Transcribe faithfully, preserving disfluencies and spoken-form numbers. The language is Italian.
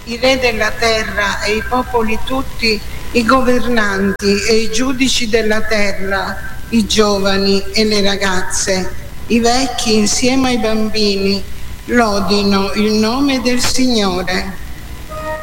i re della terra e i popoli tutti, i governanti e i giudici della terra, i giovani e le ragazze, i vecchi insieme ai bambini, lodino il nome del Signore.